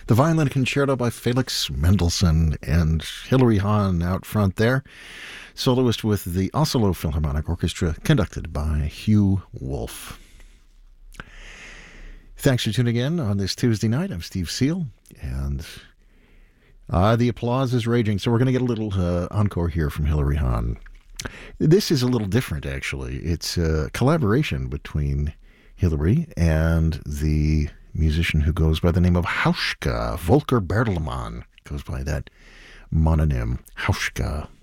The Violin Concerto by Felix Mendelssohn, and Hilary Hahn out front there, soloist with the Oslo Philharmonic Orchestra, conducted by Hugh Wolf. Thanks for tuning in on this Tuesday night. I'm Steve Seal, and the applause is raging, so we're going to get a little encore here from Hilary Hahn. This is a little different, actually. It's a collaboration between Hilary and the musician who goes by the name of Hauschka. Volker Bertelmann goes by that mononym, Hauschka.